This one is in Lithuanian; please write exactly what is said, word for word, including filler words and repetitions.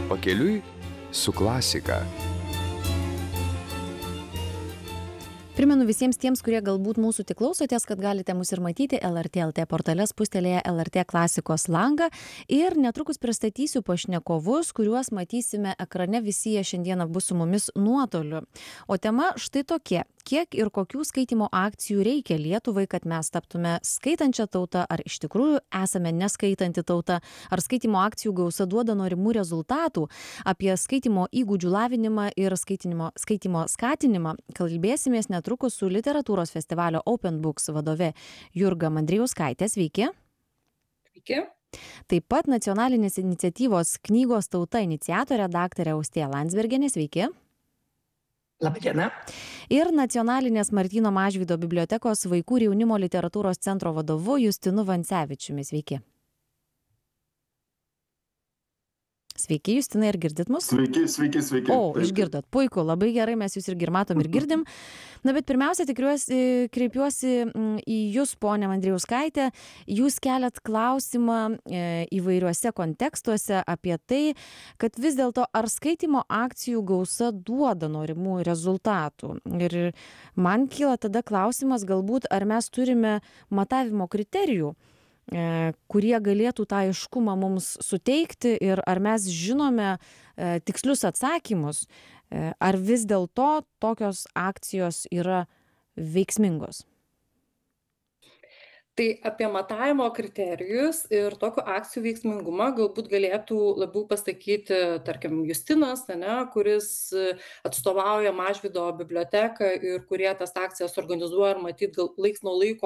Pakeliui su klasika. Primenu visiems tiems, kurie galbūt mūsų tik klausotės, kad galite mus ir matyti L R T L T portale spustelėje L R T klasikos langą ir netrukus pristatysiu pašnekovus, kuriuos matysime ekrane, visi jie šiandieną bus su mumis nuotoliu. O tema štai tokia: kiek ir kokių skaitymo akcijų reikia Lietuvai, kad mes taptume skaitančią tautą, ar iš tikrųjų esame neskaitanti tauta, ar skaitymo akcijų gausa duoda norimų rezultatų. Apie skaitymo įgūdžių lavinimą ir skaitinimo, skaitymo skatinimą kalbėsimės netrukus su literatūros festivalio Open Books vadove Jurga Mandrijauskaitė. Sveiki. Sveiki. Taip pat nacionalinės iniciatyvos Knygos tauta iniciatorė daktarė Austėja Landsbergienė. Sveiki. Labadiena. Ir nacionalinės Martyno Mažvydo bibliotekos vaikų ir jaunimo literatūros centro vadovu Justinu Vancevičiumi. Sveiki. Sveiki, Justinai, ar girdit mus? Sveiki, sveiki, sveiki. O, išgirdot. Puiku, labai gerai, mes jūs irgi ir matom ir girdim. Na, bet pirmiausia, tikriuosi, kreipiuosi į jūs, ponė Mandrijauskaitė. Jūs keliat klausimą įvairiuose kontekstuose apie tai, kad vis dėlto ar skaitymo akcijų gausa duoda norimų rezultatų. Ir man kyla tada klausimas, galbūt, ar mes turime matavimo kriterijų, kurie galėtų tą aiškumą mums suteikti, ir ar mes žinome tikslius atsakymus, ar vis dėlto tokios akcijos yra veiksmingos. Tai apie matavimo kriterijus ir tokių akcijų veiksmingumą galbūt galėtų labiau pasakyti, tarkim, Justinas, ane, kuris atstovauja Mažvydo biblioteką ir kurie tas akcijas organizuoja, ir matyt, gal laiks nuo laiko